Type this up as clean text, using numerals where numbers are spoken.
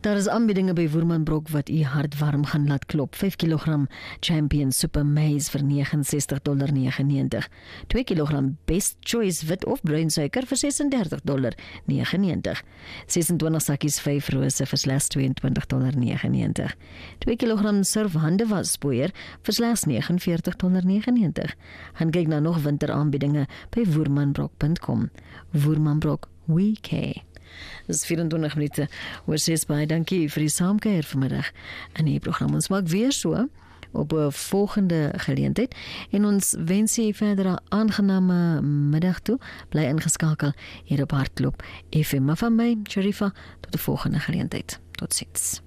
Daar is aanbiedinge by Woermanbrok wat u hart warm gaan laat klop. 5 kg Champion Super Maize vir $69.99. 2 kg Best Choice wit of bruin suiker vir $36.99. 26 sakkies 5 rose vir slegs $22.99. 2 kg Surf handewaspoeier vir slegs $49.99. Gaan kyk na nog winteraanbiedinge by woermanbrok.com. Woermanbrok, we care. Dis 24 minute oor 6 baie dankie vir die saamkuier vanmiddag in die program. Ons maak weer so op 'n volgende geleentheid en ons wens jy verder 'n aangename middag toe. Bly ingeskakel hier op Hartklop FM. Maar van my, Sharifa, tot die volgende geleentheid. Totsiens.